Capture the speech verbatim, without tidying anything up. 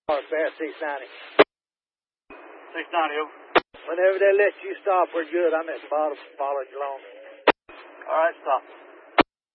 Fast six ninety. six ninety, over. Whenever they let you stop, we're good. I'm at the bottom following you along. All right, stop.